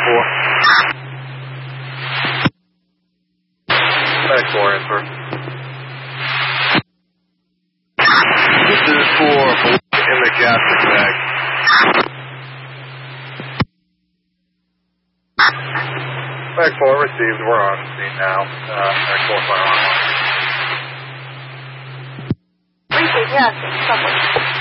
Back 4 answer. This is for in the gastric bag. Back 4 received. We're on scene now. Back 4 fire on. Received, yes. Subway.